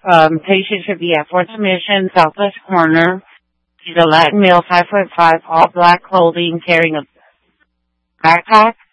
Patient should be at fourth admission, southwest corner. He's a Latin male, 5'5", all black clothing, carrying a backpack.